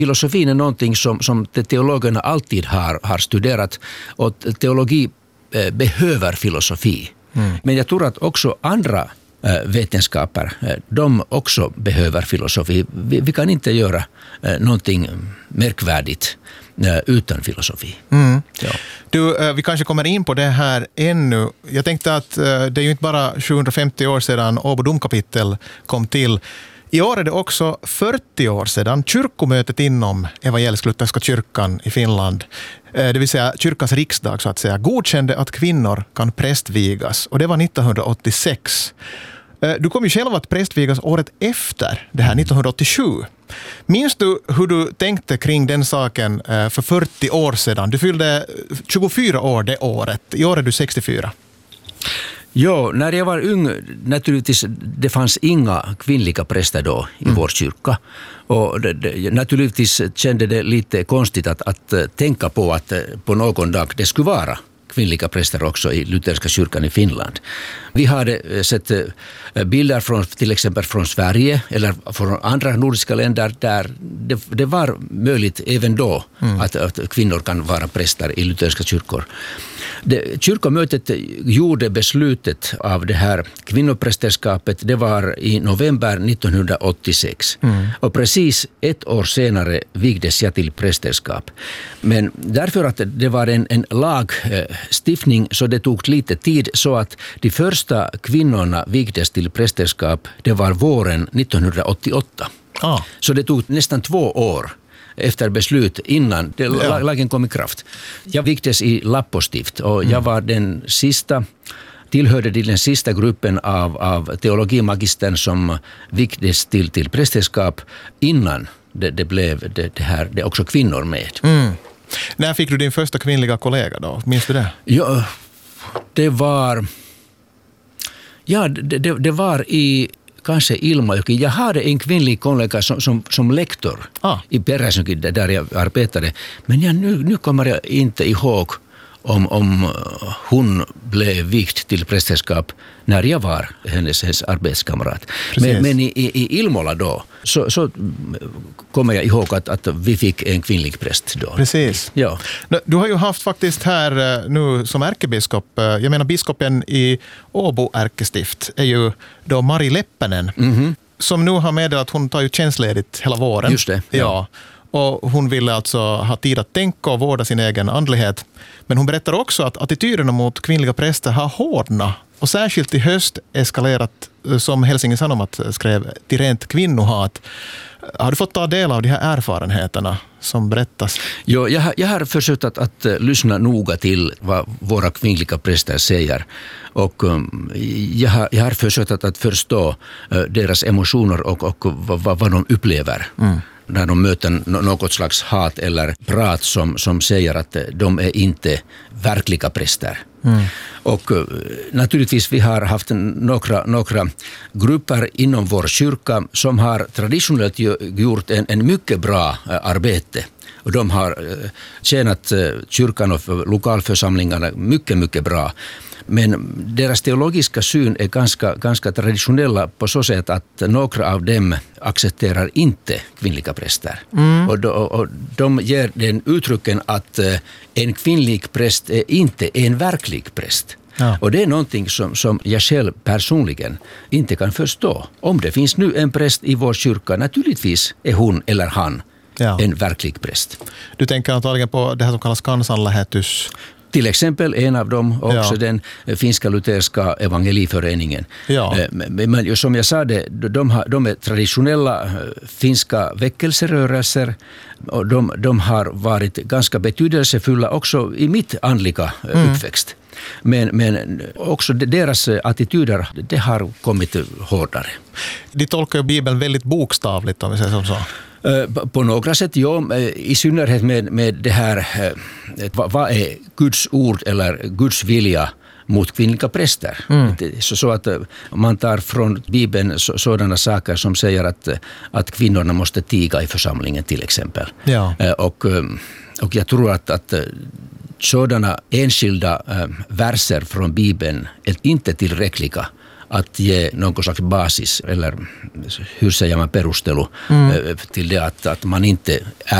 Filosofin är någonting som teologerna alltid har studerat, och teologi behöver filosofi. Men jag tror att också andra vetenskaper, de också behöver filosofi. Vi kan inte göra någonting märkvärdigt utan filosofi. Ja. Du, vi kanske kommer in på det här ännu. Jag tänkte att det är ju inte bara 750 år sedan Åbo domkapitel kom till. I år är det också 40 år sedan kyrkomötet inom evangelisk-lutherska kyrkan i Finland, det vill säga kyrkans riksdag så att säga, godkände att kvinnor kan prästvigas. Och det var 1986. Du kom ju själv att prästvigas året efter det här, 1987. Minns du hur du tänkte kring den saken för 40 år sedan? Du fyllde 24 år det året. I år är du 64. Ja, när jag var ung, naturligtvis, det fanns inga kvinnliga präster då i vår kyrka. Och naturligtvis kände det lite konstigt att tänka på att på någon dag det skulle vara kvinnliga präster också i lutherska kyrkan i Finland. Vi hade sett bilder från till exempel från Sverige eller från andra nordiska länder där det var möjligt även då att kvinnor kan vara präster i lutherska kyrkor. Kyrkomötet gjorde beslutet av det här kvinnoprästerskapet, det var i november 1986. Och precis ett år senare vigdes jag till prästerskap. Men därför att det var en lagstiftning så det tog lite tid, så att de första kvinnorna vigdes till prästerskap, det var våren 1988. Så det tog nästan 2 år efter beslut innan lagen kom i kraft. Jag vigdes i Lappostift och jag var tillhörde till den sista gruppen av teologimagistern som vigdes till prästerskap innan det blev det också kvinnor med. När fick du din första kvinnliga kollega då? Minns du det? Ja, det var i kanske Ilmajoki. Jag hade en kvinnlig kollega som lektor i Peräsjoki där jag arbetade. Men nu kommer jag inte ihåg om hon blev vikt till prästerskap när jag var hennes arbetskamrat. Men i Ilmola då så kommer jag ihåg att vi fick en kvinnlig präst då. Precis. Ja. Du har ju haft faktiskt här nu som ärkebiskop, jag menar biskopen i Åbo ärkestift är ju då Mari Leppänen, som nu har meddelat att hon tar ju tjänstledigt hela våren. Just det. Ja. Och hon ville alltså ha tid att tänka och vårda sin egen andlighet. Men hon berättar också att attityderna mot kvinnliga präster har hårdnat och särskilt i höst eskalerat, som Helsingin Sanomat skrev, till rent kvinnohat. Har du fått ta del av de här erfarenheterna som berättas? Jo, jag har försökt att lyssna noga till vad våra kvinnliga präster säger. Och jag har försökt att förstå deras emotioner och vad de upplever. När de möter något slags hat eller prat som säger att de är inte verkliga präster. Och naturligtvis vi har haft några grupper inom vår kyrka som har traditionellt gjort en mycket bra arbete. Och de har tjänat kyrkan och lokalförsamlingarna mycket, mycket bra. Men deras teologiska syn är ganska traditionella på så sätt att några av dem accepterar inte kvinnliga präster. Och de ger den uttrycken att en kvinnlig präst är inte en verklig präst. Ja. Och det är någonting som jag själv personligen inte kan förstå. Om det finns nu en präst i vår kyrka, naturligtvis är hon eller han en verklig präst. Du tänker antagligen på det här som kallas kansanlähetys. Till exempel en av dem, också den finska lutherska evangeliföreningen. Ja. Men som jag sa, de är traditionella finska väckelserörelser och de har varit ganska betydelsefulla också i mitt andliga uppväxt. Men också deras attityder, det har kommit hårdare. De tolkar ju Bibeln väldigt bokstavligt, om vi säger som så. På några sätt, ja. I synnerhet med det här, vad är Guds ord eller Guds vilja mot kvinnliga präster. Så att man tar från Bibeln sådana saker som säger att kvinnorna måste tiga i församlingen till exempel. Ja. Och jag tror att sådana enskilda verser från Bibeln är inte tillräckliga att ge någon slags basis eller hur säger man perustelu till det att man inte